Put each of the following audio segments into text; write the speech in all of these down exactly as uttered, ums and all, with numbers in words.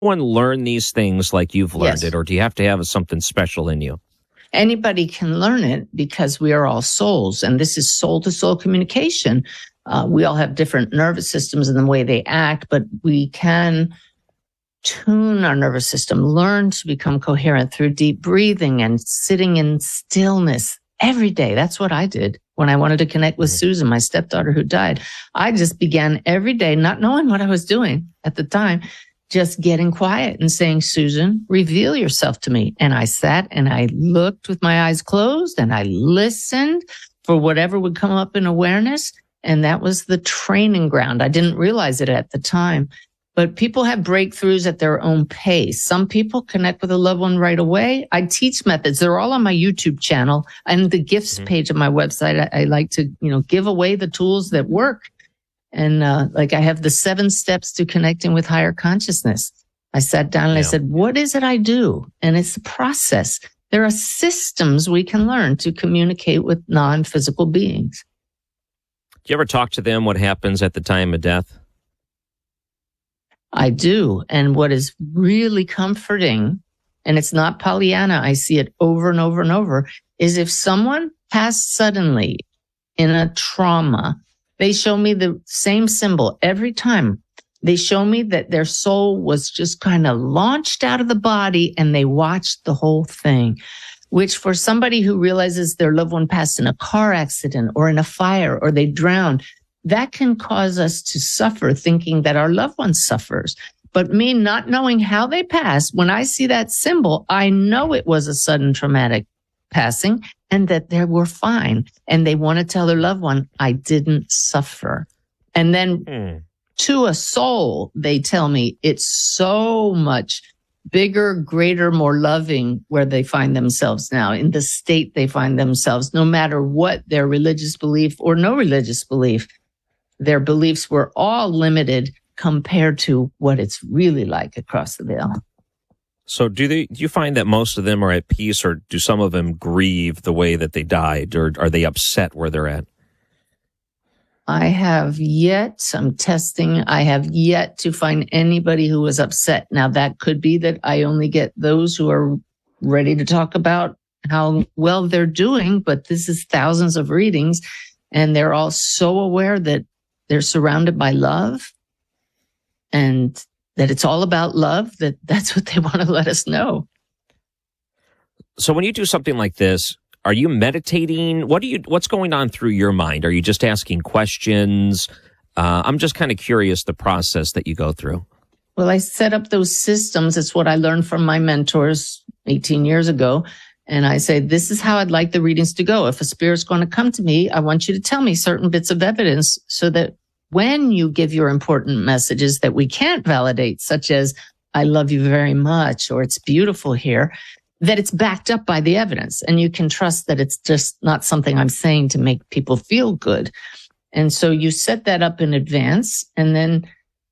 One learn these things like you've learned Yes. it, or do you have to have something special in you? Anybody can learn it because we are all souls, and this is soul to soul communication. Uh, we all have different nervous systems and the way they act, but we can tune our nervous system, learn to become coherent through deep breathing and sitting in stillness every day. That's what I did when I wanted to connect with Mhm. Susan, my stepdaughter who died. I just began every day, not knowing what I was doing at the time, just getting quiet and saying, Susan, reveal yourself to me. And I sat and I looked with my eyes closed and I listened for whatever would come up in awareness. And that was the training ground. I didn't realize it at the time. But people have breakthroughs at their own pace. Some people connect with a loved one right away. I teach methods. They're all on my YouTube channel and the gifts Mhm. page of my website. I, I like to, you know, give away the tools that work. And uh, like I have the seven steps to connecting with higher consciousness. I sat down and I Yeah. said, what is it I do? And it's a process. There are systems we can learn to communicate with non-physical beings. Do you ever talk to them what happens at the time of death? I do. And what is really comforting, and it's not Pollyanna, I see it over and over and over, is if someone passed suddenly in a trauma, they show me the same symbol every time. They show me that their soul was just kind of launched out of the body and they watched the whole thing, which for somebody who realizes their loved one passed in a car accident or in a fire or they drowned, that can cause us to suffer thinking that our loved one suffers. But me not knowing how they passed, when I see that symbol, I know it was a sudden traumatic passing and that they were fine. And they want to tell their loved one, I didn't suffer. And then Hmm. to a soul, they tell me it's so much bigger, greater, more loving where they find themselves now, in the state they find themselves, no matter what their religious belief or no religious belief. Their beliefs were all limited compared to what it's really like across the veil. So do they? Do you find that most of them are at peace, or do some of them grieve the way that they died, or are they upset where they're at? I have yet, I'm testing, I have yet to find anybody who was upset. Now, that could be that I only get those who are ready to talk about how well they're doing, but this is thousands of readings, and they're all so aware that they're surrounded by love and that it's all about love, that that's what they want to let us know. So when you do something like this, are you meditating? What do you? What's going on through your mind? Are you just asking questions? Uh, I'm just kind of curious the process that you go through. Well, I set up those systems. It's what I learned from my mentors eighteen years ago. And I say, this is how I'd like the readings to go. If a spirit's going to come to me, I want you to tell me certain bits of evidence so that when you give your important messages that we can't validate, such as, I love you very much, or it's beautiful here, that it's backed up by the evidence. And you can trust that it's just not something I'm saying to make people feel good. And so you set that up in advance. And then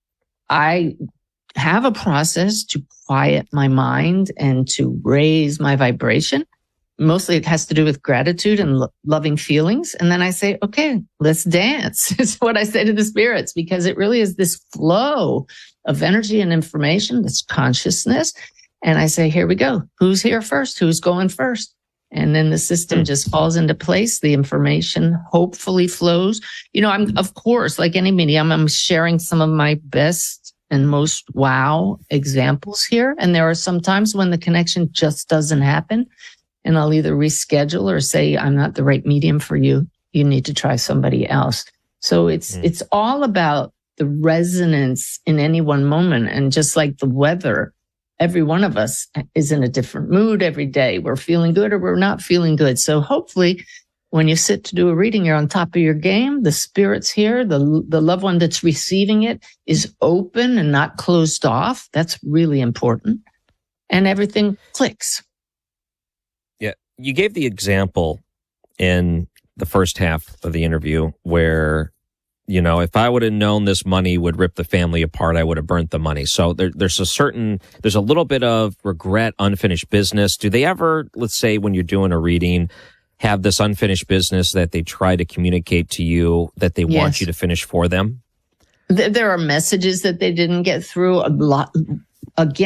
I have a process to quiet my mind and to raise my vibration. Mostly it has to do with gratitude and lo- loving feelings. And then I say, okay, let's dance. It's what I say to the spirits, because it really is this flow of energy and information, this consciousness. And I say, here we go. Who's here first? Who's going first? And then the system just falls into place. The information hopefully flows. You know, I'm, of course, like any medium, I'm sharing some of my best and most wow examples here. And there are some times when the connection just doesn't happen. And I'll either reschedule or say, I'm not the right medium for you. You need to try somebody else. So it's, mm. it's all about the resonance in any one moment. And just like the weather, every one of us is in a different mood every day. We're feeling good or we're not feeling good. So hopefully when you sit to do a reading, you're on top of your game. The spirit's here. The, the loved one that's receiving it is open and not closed off. That's really important. And everything clicks. Yeah. You gave the example in the first half of the interview where, you know, if I would have known this money would rip the family apart, I would have burnt the money. So there, there's a certain, there's a little bit of regret, unfinished business. Do they ever, let's say when you're doing a reading, have this unfinished business that they try to communicate to you that they Yes. want you to finish for them? There are messages that they didn't get through a lot. Again,